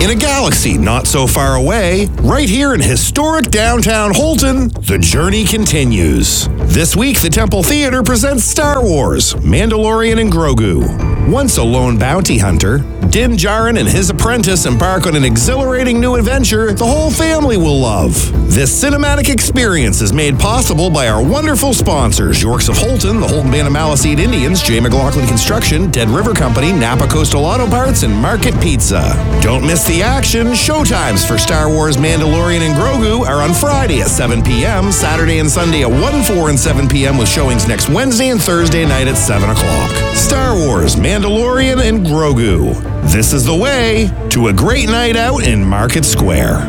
In a galaxy not so far away, right here in historic downtown Holton, the journey continues. This week, the Temple Theater presents Star Wars, Mandalorian and Grogu. Once a lone bounty hunter, Din Djarin and his apprentice embark on an exhilarating new adventure the whole family will love. This cinematic experience is made possible by our wonderful sponsors, Yorks of Holton, the Holton Band of Maliseet Indians, J. McLaughlin Construction, Dead River Company, Napa Coastal Auto Parts, and Market Pizza. Don't miss the action. Showtimes for Star Wars, Mandalorian, and Grogu are on Friday at 7 p.m., Saturday and Sunday at 1, 4, and 7 p.m. with showings next Wednesday and Thursday night at 7 o'clock. Star Wars, Mandalorian, and Grogu. This is the way to a great night out in Market Square.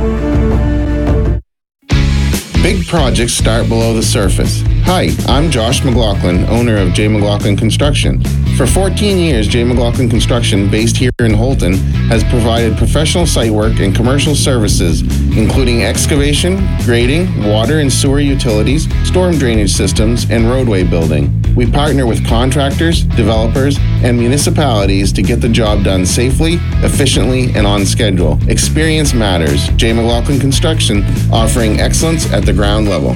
Big projects start below the surface. Hi, I'm Josh McLaughlin, owner of J. McLaughlin Construction. For 14 years, J. McLaughlin Construction, based here in Holton, has provided professional site work and commercial services, including excavation, grading, water and sewer utilities, storm drainage systems, and roadway building. We partner with contractors, developers, and municipalities to get the job done safely, efficiently, and on schedule. Experience matters. J. McLaughlin Construction, offering excellence at the ground level.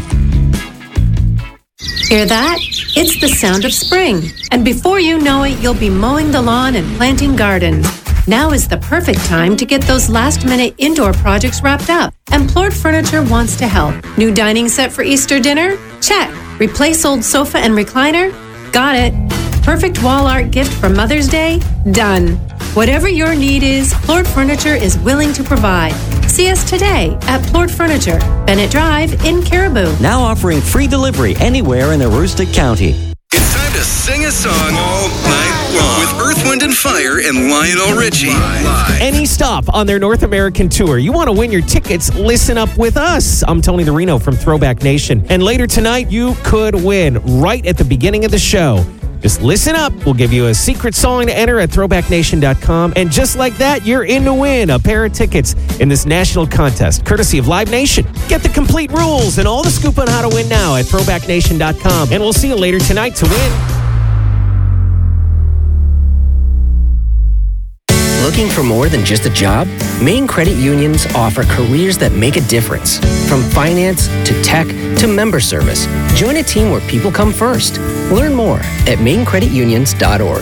Hear that? It's the sound of spring. And before you know it, you'll be mowing the lawn and planting gardens. Now is the perfect time to get those last-minute indoor projects wrapped up. And Plord Furniture wants to help. New dining set for Easter dinner? Check. Replace old sofa and recliner? Got it. Perfect wall art gift for Mother's Day? Done. Whatever your need is, Plord Furniture is willing to provide. See us today at Plord Furniture, Bennett Drive in Caribou. Now offering free delivery anywhere in Aroostook County. It's time to sing a song all night long with Earth, Wind, and Fire and Lionel Richie. Live. Any stop on their North American tour. You want to win your tickets? Listen up with us. I'm Tony the Reno from Throwback Nation. And later tonight, you could win right at the beginning of the show. Just listen up. We'll give you a secret song to enter at throwbacknation.com. And just like that, you're in to win a pair of tickets in this national contest, courtesy of Live Nation. Get the complete rules and all the scoop on how to win now at throwbacknation.com. And we'll see you later tonight to win. Looking for more than just a job? Maine Credit Unions offer careers that make a difference. From finance to tech to member service. Join a team where people come first. Learn more at mainecreditunions.org.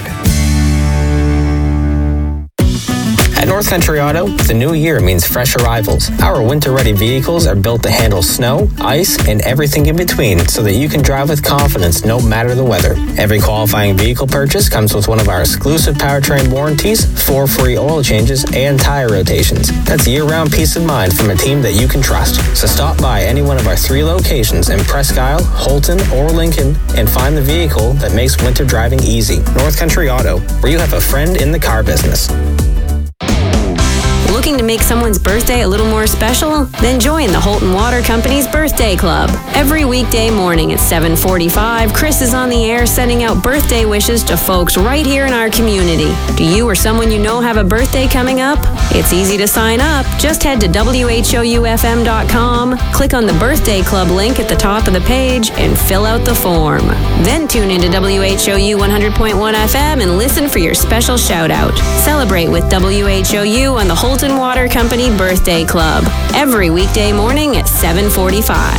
At North Country Auto, the new year means fresh arrivals. Our winter-ready vehicles are built to handle snow, ice, and everything in between so that you can drive with confidence no matter the weather. Every qualifying vehicle purchase comes with one of our exclusive powertrain warranties, 4 free oil changes, and tire rotations. That's year-round peace of mind from a team that you can trust. So stop by any one of our 3 locations in Presque Isle, Holton, or Lincoln and find the vehicle that makes winter driving easy. North Country Auto, where you have a friend in the car business. Looking to make someone's birthday a little more special? Then join the Holton Water Company's Birthday Club. Every weekday morning at 7:45, Chris is on the air sending out birthday wishes to folks right here in our community. Do you or someone you know have a birthday coming up? It's easy to sign up. Just head to whoufm.com, click on the Birthday Club link at the top of the page, and fill out the form. Then tune into WHOU 100.1 FM and listen for your special shout-out. Celebrate with WHOU on the Holton Water Company Birthday Club every weekday morning at 7:45.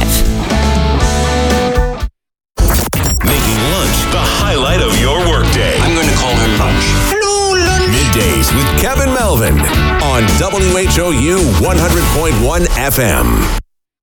Making lunch the highlight of your workday. I'm going to call her lunch. Hello, lunch. Middays with Kevin Melvin on WHOU 100.1 FM.